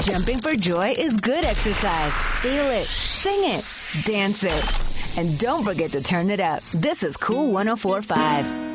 Jumping for joy is good exercise. Feel it, sing it, dance it. And don't forget to turn it up. This is Cool 104.5.